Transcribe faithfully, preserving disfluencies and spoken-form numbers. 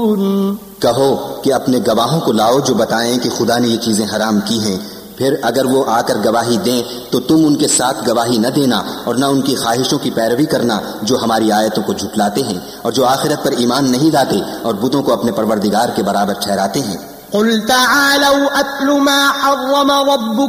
कहो कि अपने गवाहों को लाओ जो बताएं कि खुदा ने ये चीजें हराम की हैं। फिर अगर वो आकर गवाही दें तो तुम उनके साथ गवाही न देना और न उनकी ख्वाहिशों की पैरवी करना जो हमारी आयतों को झुटलाते हैं और जो आखिरत पर ईमान नहीं लाते और बुतों को अपने परवरदिगार के बराबर ठहराते हैं।